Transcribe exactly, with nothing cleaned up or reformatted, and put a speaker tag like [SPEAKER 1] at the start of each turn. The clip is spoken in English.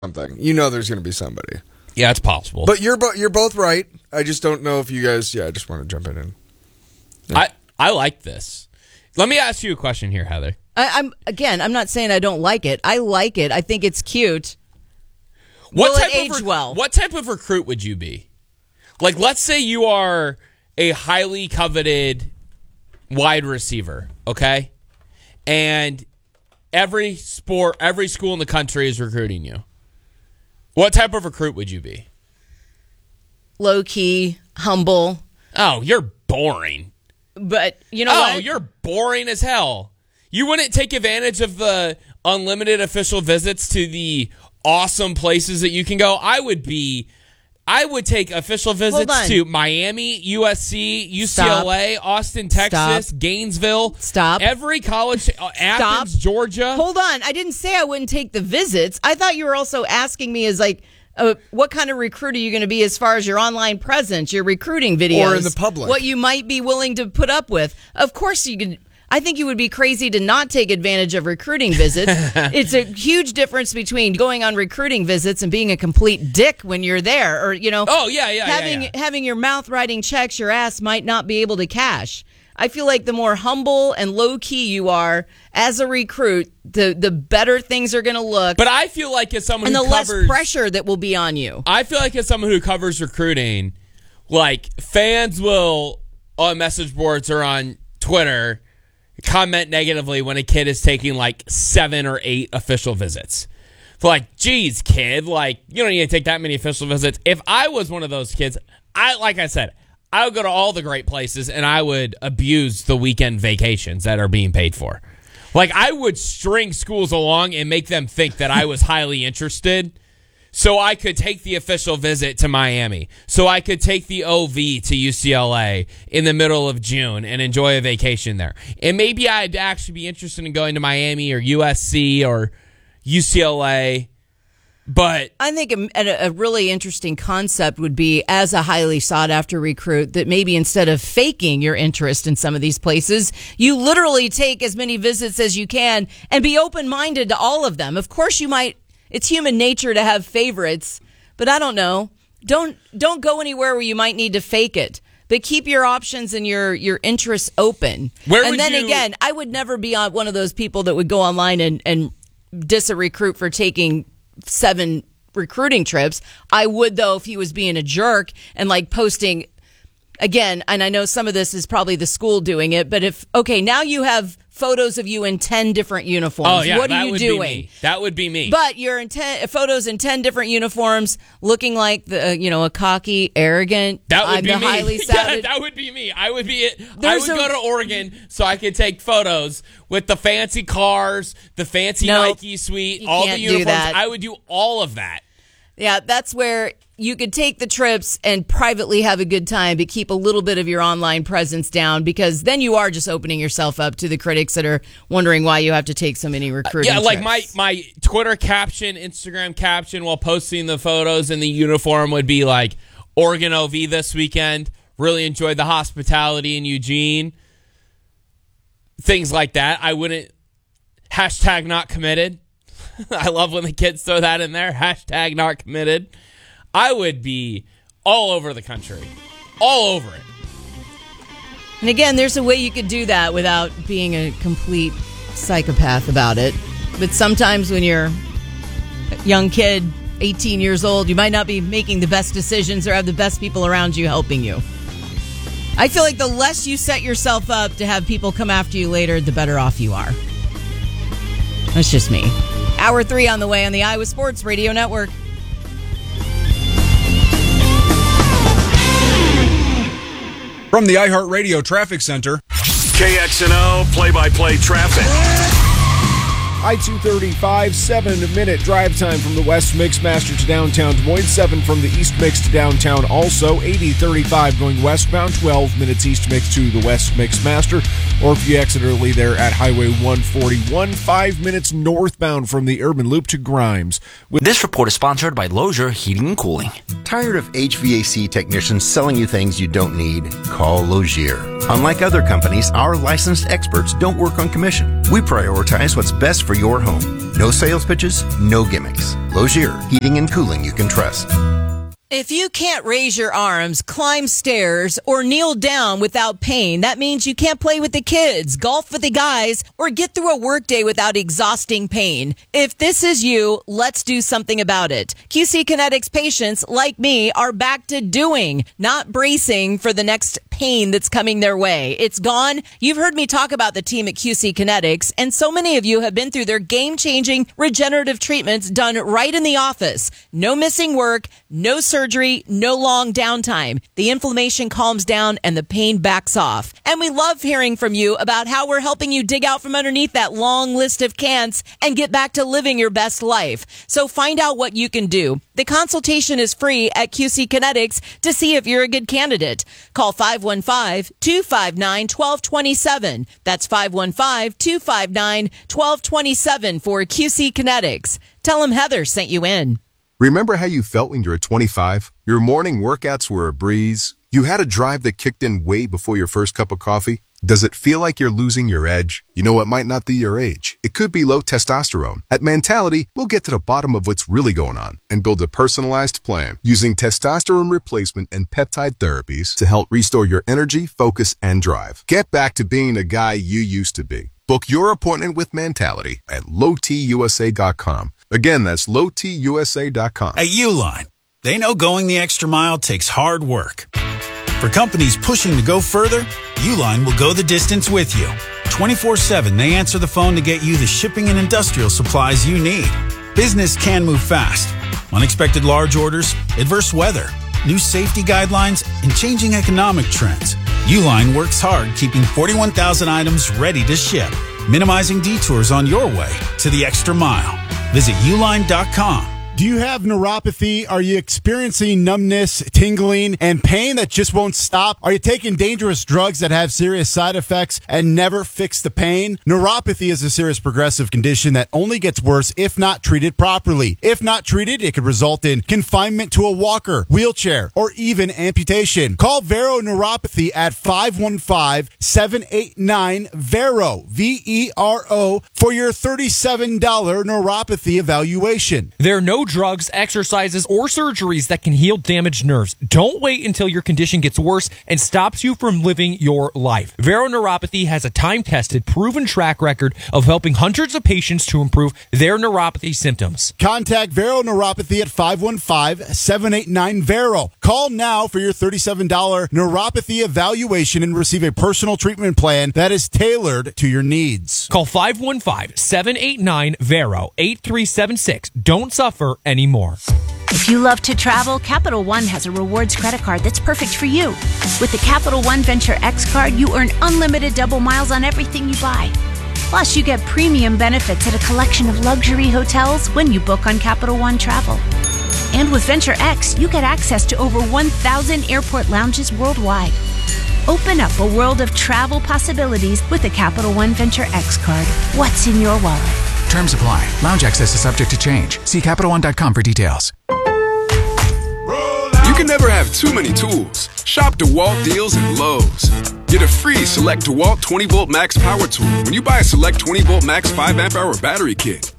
[SPEAKER 1] something. You know there's going to be somebody.
[SPEAKER 2] Yeah, it's possible.
[SPEAKER 1] But you're, bo- you're both right. I just don't know if you guys... Yeah, I just want to jump in. And,
[SPEAKER 2] yeah. I, I like this. Let me ask you a question here, Heather.
[SPEAKER 3] I, I'm Again, I'm not saying I don't like it. I like it. I think it's cute.
[SPEAKER 2] What
[SPEAKER 3] Will
[SPEAKER 2] type
[SPEAKER 3] it age
[SPEAKER 2] of rec-
[SPEAKER 3] well?
[SPEAKER 2] What type of recruit would you be? Like, let's say you are a highly coveted wide receiver, okay? And every sport, every school in the country is recruiting you. What type of recruit would you be?
[SPEAKER 3] Low-key, humble.
[SPEAKER 2] Oh, you're boring.
[SPEAKER 3] But, you know
[SPEAKER 2] oh,
[SPEAKER 3] what?
[SPEAKER 2] Oh, you're boring as hell. You wouldn't take advantage of the unlimited official visits to the awesome places that you can go. I would be, I would take official visits to Miami, U S C, U C L A, Stop. Austin, Texas,
[SPEAKER 3] Stop.
[SPEAKER 2] Gainesville.
[SPEAKER 3] Stop.
[SPEAKER 2] Every college, uh, Athens,
[SPEAKER 3] Stop.
[SPEAKER 2] Georgia.
[SPEAKER 3] Hold on. I didn't say I wouldn't take the visits. I thought you were also asking me as like, uh, what kind of recruit are you going to be as far as your online presence, your recruiting videos?
[SPEAKER 1] Or in the public.
[SPEAKER 3] What you might be willing to put up with. Of course you could. I think you would be crazy to not take advantage of recruiting visits. It's a huge difference between going on recruiting visits and being a complete dick when you're there, or you know.
[SPEAKER 2] Oh yeah, yeah,
[SPEAKER 3] having
[SPEAKER 2] yeah, yeah.
[SPEAKER 3] having your mouth writing checks your ass might not be able to cash. I feel like the more humble and low key you are as a recruit, the the better things are going to look.
[SPEAKER 2] But I feel like as someone
[SPEAKER 3] and
[SPEAKER 2] who
[SPEAKER 3] the
[SPEAKER 2] covers,
[SPEAKER 3] less pressure that will be on you.
[SPEAKER 2] I feel like as someone who covers recruiting, like fans will on message boards or on Twitter comment negatively when a kid is taking like seven or eight official visits. For like, geez, kid, like you don't need to take that many official visits. If I was one of those kids, I like I said, I would go to all the great places and I would abuse the weekend vacations that are being paid for. Like I would string schools along and make them think that I was highly interested. So I could take the official visit to Miami. So I could take the O V to U C L A in the middle of June and enjoy a vacation there. And maybe I'd actually be interested in going to Miami or U S C or U C L A. But
[SPEAKER 3] I think a, a really interesting concept would be, as a highly sought-after recruit, that maybe instead of faking your interest in some of these places, you literally take as many visits as you can and be open-minded to all of them. Of course, you might. It's human nature to have favorites, but I don't know. Don't don't go anywhere where you might need to fake it. But keep your options and your, your interests open.
[SPEAKER 2] Where
[SPEAKER 3] and
[SPEAKER 2] would
[SPEAKER 3] then
[SPEAKER 2] you...
[SPEAKER 3] again, I would never be on one of those people that would go online and, and diss a recruit for taking seven recruiting trips. I would, though, if he was being a jerk and like posting, again, and I know some of this is probably the school doing it, but if, okay, now you have photos of you in ten different uniforms.
[SPEAKER 2] Oh, yeah,
[SPEAKER 3] what
[SPEAKER 2] that
[SPEAKER 3] are you
[SPEAKER 2] would
[SPEAKER 3] doing?
[SPEAKER 2] Be me. That would be me.
[SPEAKER 3] But you're in ten photos in ten different uniforms, looking like the uh, you know a cocky, arrogant.
[SPEAKER 2] That would
[SPEAKER 3] I'm
[SPEAKER 2] be
[SPEAKER 3] the
[SPEAKER 2] me.
[SPEAKER 3] highly
[SPEAKER 2] Yeah,
[SPEAKER 3] savage.
[SPEAKER 2] that would be me. I would be it. I
[SPEAKER 3] There's
[SPEAKER 2] would
[SPEAKER 3] a-
[SPEAKER 2] go to Oregon so I could take photos with the fancy cars, the fancy
[SPEAKER 3] Nope.
[SPEAKER 2] Nike suite,
[SPEAKER 3] You
[SPEAKER 2] all the
[SPEAKER 3] can't do
[SPEAKER 2] uniforms.
[SPEAKER 3] that.
[SPEAKER 2] I would do all of that.
[SPEAKER 3] Yeah, that's where you could take the trips and privately have a good time, but keep a little bit of your online presence down, because then you are just opening yourself up to the critics that are wondering why you have to take so many recruiting
[SPEAKER 2] Uh, yeah, like
[SPEAKER 3] trips.
[SPEAKER 2] my, my Twitter caption, Instagram caption while posting the photos in the uniform would be like, Oregon O V this weekend. Really enjoyed the hospitality in Eugene. Things like that. I wouldn't... Hashtag not committed. I love when the kids throw that in there. Hashtag not committed. I would be all over the country. All over it.
[SPEAKER 3] And again, there's a way you could do that without being a complete psychopath about it. But sometimes when you're a young kid, eighteen years old, you might not be making the best decisions or have the best people around you helping you. I feel like the less you set yourself up to have people come after you later, the better off you are. That's just me. Hour three on the way on the Iowa Sports Radio Network.
[SPEAKER 4] From the iHeartRadio Traffic Center.
[SPEAKER 5] K X N O play-by-play traffic.
[SPEAKER 1] I two thirty-five, seven-minute drive time from the West Mixmaster to downtown Des Moines, seven from the East Mix to downtown also. eighty thirty-five going westbound, twelve minutes East Mix to the West Mixmaster. Or if you exit early there at Highway one forty-one, five minutes northbound from the Urban Loop to Grimes. With
[SPEAKER 6] This report is sponsored by Lozier Heating and Cooling.
[SPEAKER 7] Tired of H V A C technicians selling you things you don't need? Call Lozier. Unlike other companies, our licensed experts don't work on commission. We prioritize what's best for for your home. No sales pitches, no gimmicks. Logier, heating and cooling you can trust.
[SPEAKER 3] If you can't raise your arms, climb stairs, or kneel down without pain, that means you can't play with the kids, golf with the guys, or get through a workday without exhausting pain. If this is you, let's do something about it. Q C Kinetics patients, like me, are back to doing, not bracing for the next pain that's coming their way. It's gone. You've heard me talk about the team at Q C Kinetics, and so many of you have been through their game-changing regenerative treatments done right in the office. No missing work, no surgery. Surgery, no long downtime. The inflammation calms down and the pain backs off. And we love hearing from you about how we're helping you dig out from underneath that long list of can'ts and get back to living your best life. So find out what you can do. The consultation is free at Q C Kinetics to see if you're a good candidate. Call five one five, two five nine, one two two seven. That's five one five, two five nine, one two two seven for Q C Kinetics. Tell them Heather sent you in.
[SPEAKER 8] Remember how you felt when you were twenty-five? Your morning workouts were a breeze. You had a drive that kicked in way before your first cup of coffee. Does it feel like you're losing your edge? You know, it might not be your age. It could be low testosterone. At Mentality, we'll get to the bottom of what's really going on and build a personalized plan using testosterone replacement and peptide therapies to help restore your energy, focus, and drive. Get back to being the guy you used to be. Book your appointment with Mentality at low t u s a dot com. Again, that's low t u s a dot com.
[SPEAKER 9] At Uline, they know going the extra mile takes hard work. For companies pushing to go further, Uline will go the distance with you. twenty-four seven, they answer the phone to get you the shipping and industrial supplies you need. Business can move fast. Unexpected large orders, adverse weather, new safety guidelines, and changing economic trends. Uline works hard keeping forty-one thousand items ready to ship, minimizing detours on your way to the extra mile. Visit uline dot com.
[SPEAKER 10] Do you have neuropathy? Are you experiencing numbness, tingling, and pain that just won't stop? Are you taking dangerous drugs that have serious side effects and never fix the pain? Neuropathy is a serious progressive condition that only gets worse if not treated properly. If not treated, it could result in confinement to a walker, wheelchair, or even amputation. Call Vero Neuropathy at five one five, seven eight nine, V E R O, V E R O, for your thirty-seven dollars neuropathy evaluation.
[SPEAKER 11] There are no drugs, exercises, or surgeries that can heal damaged nerves. Don't wait until your condition gets worse and stops you from living your life. Vero Neuropathy has a time-tested, proven track record of helping hundreds of patients to improve their neuropathy symptoms.
[SPEAKER 10] Contact Vero Neuropathy at five one five, seven eight nine, V E R O. Call now for your thirty-seven dollars neuropathy evaluation and receive a personal treatment plan that is tailored to your needs.
[SPEAKER 11] Call five one five, seven eight nine, V E R O, eight three seven six. Don't suffer anymore.
[SPEAKER 12] If you love to travel, Capital One has a rewards credit card that's perfect for you. With the Capital One Venture X card, you earn unlimited double miles on everything you buy. Plus, you get premium benefits at a collection of luxury hotels when you book on Capital One Travel. And with Venture X, you get access to over one thousand airport lounges worldwide. Open up a world of travel possibilities with the Capital One Venture X card. What's in your wallet?
[SPEAKER 13] Terms apply. Lounge access is subject to change. See Capital One dot com for details.
[SPEAKER 14] You can never have too many tools. Shop DeWalt deals at Lowe's. Get a free Select DeWalt twenty volt Max power tool when you buy a Select twenty volt Max five amp hour battery kit.